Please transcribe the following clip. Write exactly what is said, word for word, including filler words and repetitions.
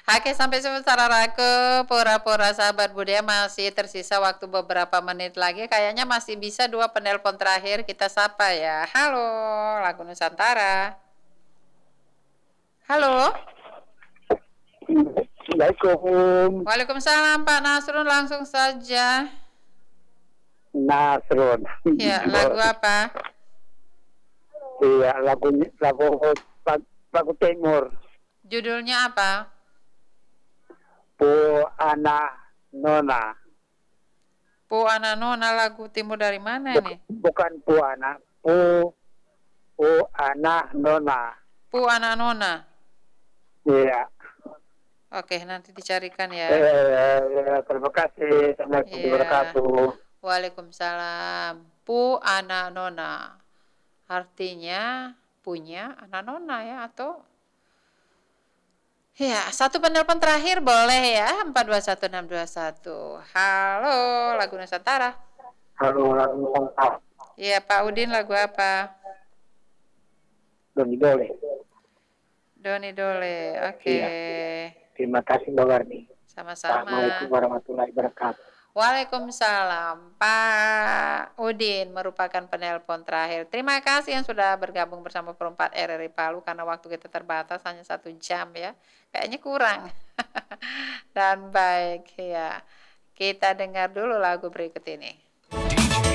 Oke, sampai sementara rake, pura-pura sahabat budaya masih tersisa waktu beberapa menit lagi, kayaknya masih bisa dua penelpon terakhir kita sapa ya. Halo, lagu Nusantara. Halo? Assalamualaikum. Waalaikumsalam Pak Nasrun, langsung saja. Nasrun. Ya, lagu apa? Iya, lagunya lagu lagu Timur. Judulnya apa? Bu Ana Nona. Bu Ana Nona, lagu Timur dari mana Buk, nih? bukan Bu Ana, Bu Bu Ana Nona. Bu Ana Nona. Iya. Oke, nanti dicarikan ya. Eh, terima kasih. Assalamualaikum Iya. warahmatullahi wabarakatuh. Waalaikumsalam. Bu Ana Nona. Artinya punya anak nona ya, atau ya, satu penelpon terakhir boleh ya, empat dua satu enam dua satu. Halo, lagu Nusantara. Halo, lagu Nusantara. Iya, Pak Udin, lagu apa? Doni Dole. Doni Dole, oke. Okay. Iya. Terima kasih Mbak Warni. Sama-sama. Assalamualaikum warahmatullahi wabarakatuh. Waalaikumsalam. Pak Udin merupakan penelpon terakhir. Terima kasih yang sudah bergabung bersama Perempat R R I Palu, karena waktu kita terbatas hanya satu jam ya. Kayaknya kurang. Dan baik ya. Kita dengar dulu lagu berikut ini.